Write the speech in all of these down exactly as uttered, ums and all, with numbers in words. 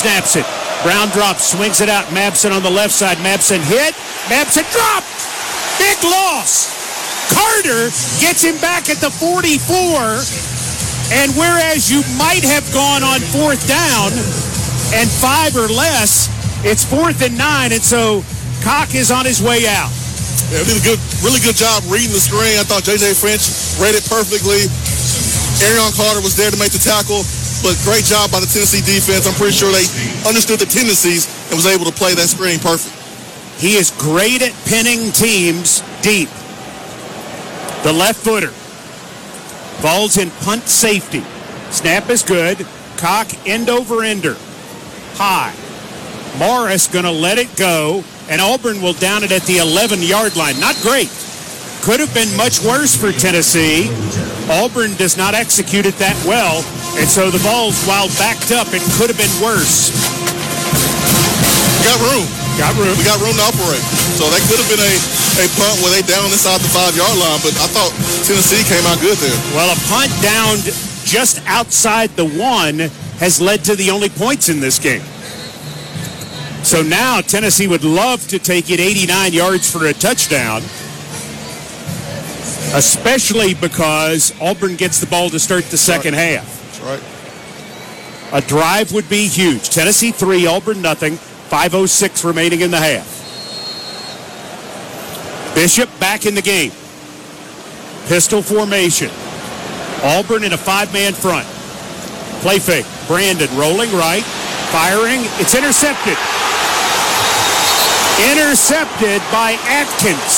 snaps it. Brown drops, swings it out. Mabson on the left side. Mabson hit. Mabson dropped. Big loss. Carter gets him back at the forty-four. And whereas you might have gone on fourth down and five or less, it's fourth and nine. And so Cock is on his way out. Yeah, did a good, really good job reading the screen. I thought J J French read it perfectly. Arion Carter was there to make the tackle, but great job by the Tennessee defense. I'm pretty sure they understood the tendencies and was able to play that screen perfect. He is great at pinning teams deep. The left footer falls in punt safety. Snap is good. Cock end over ender. High. Morris going to let it go, and Auburn will down it at the eleven-yard line. Not great. Could have been much worse for Tennessee. Auburn does not execute it that well, and so the ball's, while backed up, it could have been worse. Got room. Got room. We got room to operate. So that could have been a, a punt where they down inside the five-yard line, but I thought Tennessee came out good there. Well, a punt downed just outside the one has led to the only points in this game. So now Tennessee would love to take it eighty-nine yards for a touchdown, especially because Auburn gets the ball to start the second That's right. half. That's right. A drive would be huge. Tennessee three, Auburn nothing. five oh six remaining in the half. Bishop back in the game. Pistol formation. Auburn in a five-man front. Play fake. Brandon rolling right. Firing. It's intercepted. Intercepted by Atkins.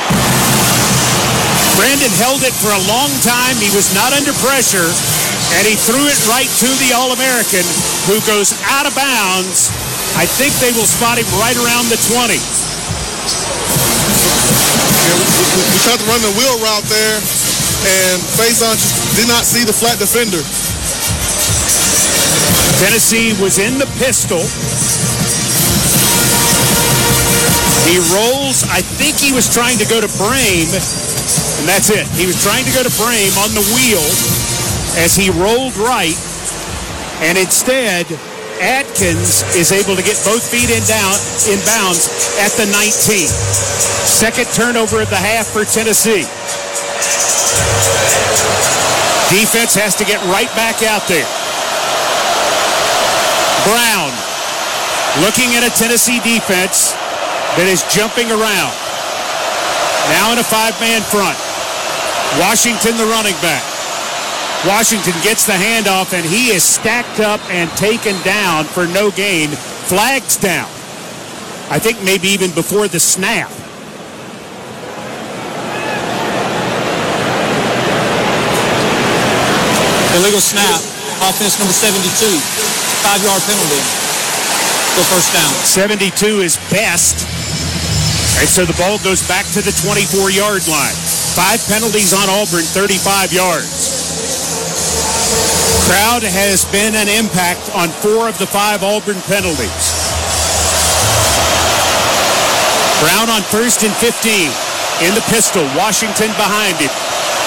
Brandon held it for a long time. He was not under pressure, and he threw it right to the All-American, who goes out of bounds. I think they will spot him right around the twenty. Yeah, we, we, we tried to run the wheel route there, and Faison just did not see the flat defender. Tennessee was in the pistol. He rolls. I think he was trying to go to Brame, and that's it. He was trying to go to Brame on the wheel as he rolled right, and instead Atkins is able to get both feet in down in bounds at the nineteen. Second turnover of the half for Tennessee. Defense has to get right back out there. Brown looking at a Tennessee defense that is jumping around. Now in a five-man front. Washington, the running back. Washington gets the handoff, and he is stacked up and taken down for no gain. Flags down. I think maybe even before the snap. Illegal snap. Offense number seventy-two. Five-yard penalty. For first down. seventy-two is best. And so the ball goes back to the twenty-four-yard line. Five penalties on Auburn, thirty-five yards. Crowd has been an impact on four of the five Auburn penalties. Brown on first and fifteen. In the pistol. Washington behind him.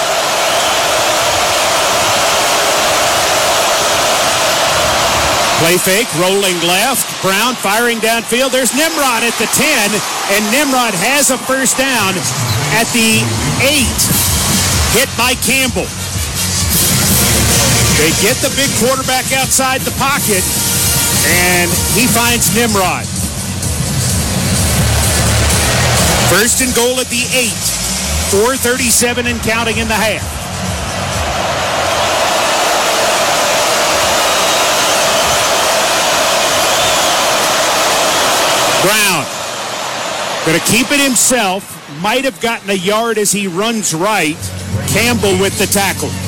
Play fake, rolling left. Brown firing downfield. There's Nimrod at the ten, and Nimrod has a first down at the eight. Hit by Campbell. They get the big quarterback outside the pocket, and he finds Nimrod. First and goal at the eight. four thirty-seven and counting in the half. Brown going to keep it himself. Might have gotten a yard as he runs right. Campbell with the tackle.